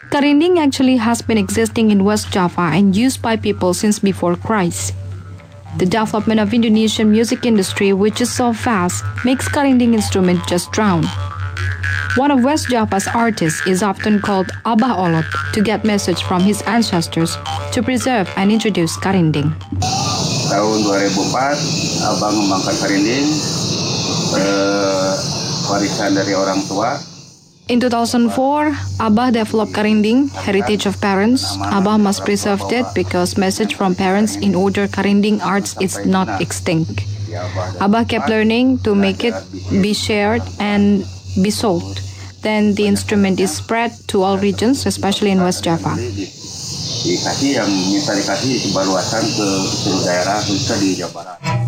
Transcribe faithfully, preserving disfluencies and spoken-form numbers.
Karinding actually has been existing in West Java and used by people since before Christ. The development of Indonesian music industry, which is so fast, makes karinding instrument just drown. One of West Java's artists is often called Abah Olot to get message from his ancestors to preserve and introduce karinding. Tahun dua ribu empat, Abah mengembangkan karinding, eh, warisan dari orang tua. In two thousand four, Abah developed karinding, heritage of parents. Abah must preserve it because message from parents in order karinding arts is not extinct. Abah kept learning to make it be shared and be sold. Then the instrument is spread to all regions, especially in West Java. Dikasih yang minta dikasih sebaluasan ke seluruh daerah, khususnya di Jawa Barat.